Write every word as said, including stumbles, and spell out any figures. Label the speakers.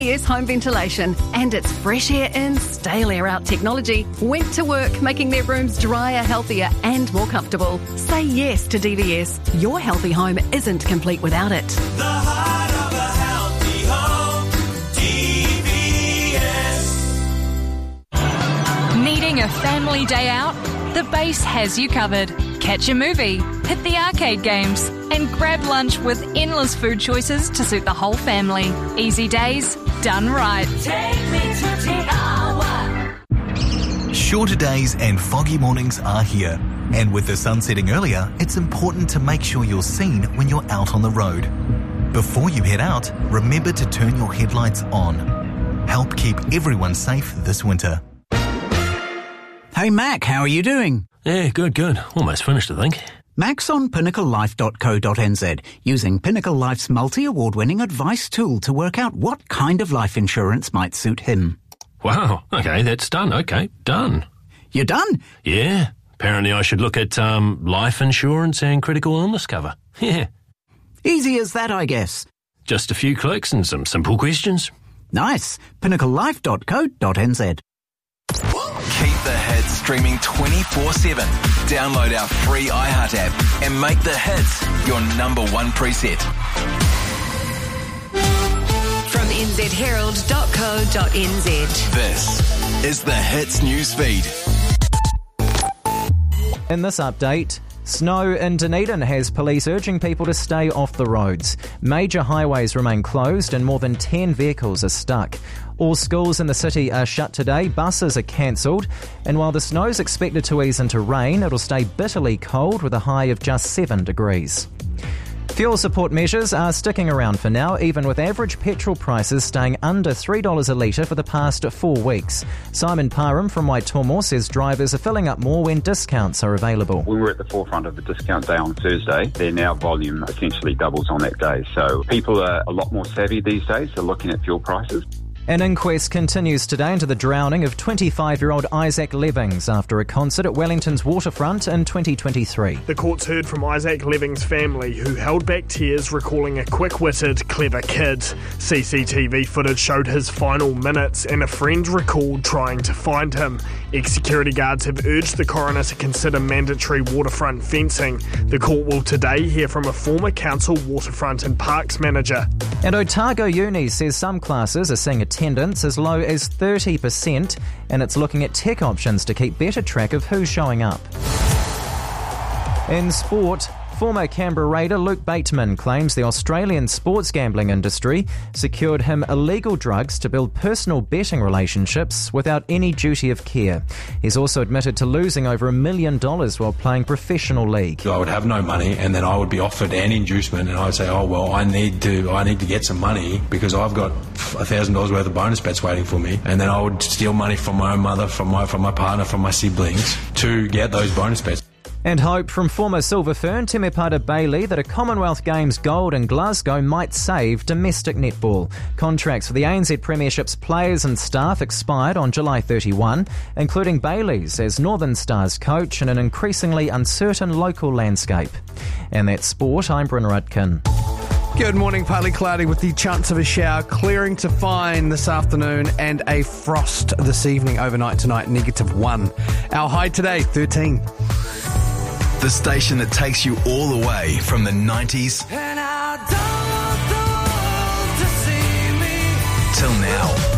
Speaker 1: Is home ventilation, and its fresh air in, stale air out technology went to work making their rooms drier, healthier and more comfortable. Say yes to D V S. Your healthy home isn't complete without it.
Speaker 2: The heart of a healthy home, D V S.
Speaker 3: Needing a family day out? The Base has you covered. Catch a movie, hit the arcade games, and grab lunch with endless food choices to suit the whole family. Easy days, done right.
Speaker 2: Take me to Te Awa.
Speaker 4: Shorter days and foggy mornings are here. And with the sun setting earlier, it's important to make sure you're seen when you're out on the road. Before you head out, remember to turn your headlights on. Help keep everyone safe this winter.
Speaker 5: Hey Mac, how are you doing?
Speaker 6: Yeah, good, good. Almost finished, I think.
Speaker 5: Mac's on pinnacle life dot co dot n z, using Pinnacle Life's multi-award-winning advice tool to work out what kind of life insurance might suit him.
Speaker 6: Wow, okay, that's done. Okay, done.
Speaker 5: You're done?
Speaker 6: Yeah, apparently I should look at um, life insurance and critical illness cover. Yeah.
Speaker 5: Easy as that, I guess.
Speaker 6: Just a few clicks and some simple questions.
Speaker 5: Nice. pinnacle life dot co dot n z.
Speaker 7: Keep the hits streaming twenty-four seven. Download our free iHeart app and make the hits your number one preset.
Speaker 1: From n z herald dot co dot n z.
Speaker 7: This is the Hits news feed.
Speaker 8: In this update, snow in Dunedin has police urging people to stay off the roads. Major highways remain closed and more than ten vehicles are stuck. All schools in the city are shut today, buses are cancelled, and while the snow's expected to ease into rain, it'll stay bitterly cold with a high of just seven degrees. Fuel support measures are sticking around for now, even with average petrol prices staying under three dollars a litre for the past four weeks. Simon Parham from Waitomo says drivers are filling up more when discounts are available.
Speaker 9: We were at the forefront of the discount day on Thursday. Their now volume essentially doubles on that day. So people are a lot more savvy these days. They're looking at fuel prices.
Speaker 8: An inquest continues today into the drowning of twenty-five-year-old Isaac Levings after a concert at Wellington's waterfront in twenty twenty-three.
Speaker 10: The courts heard from Isaac Levings' family, who held back tears recalling a quick-witted, clever kid. C C T V footage showed his final minutes, and a friend recalled trying to find him. Ex-security guards have urged the coroner to consider mandatory waterfront fencing. The court will today hear from a former council waterfront and parks manager.
Speaker 8: And Otago Uni says some classes are seeing attendance as low as thirty percent, and it's looking at tech options to keep better track of who's showing up. In sport, former Canberra Raider Luke Bateman claims the Australian sports gambling industry secured him illegal drugs to build personal betting relationships without any duty of care. He's also admitted to losing over a million dollars while playing professional league.
Speaker 11: I would have no money, and then I would be offered an inducement, and I would say, oh well, I need to I need to get some money because I've got a thousand dollars worth of bonus bets waiting for me, and then I would steal money from my own mother, from my from my partner, from my siblings to get those bonus bets.
Speaker 8: And hope from former Silver Fern Temepara Bailey that a Commonwealth Games gold in Glasgow might save domestic netball. Contracts for the A N Z Premiership's players and staff expired on July thirty-first, including Bailey's as Northern Stars coach in an increasingly uncertain local landscape. And that's sport. I'm Bryn Rudkin.
Speaker 12: Good morning, partly cloudy with the chance of a shower, clearing to fine this afternoon and a frost this evening, overnight tonight, negative one. Our high today, thirteen.
Speaker 7: The station that takes you all the way from the nineties
Speaker 2: And I don't want the world to see me
Speaker 7: till now.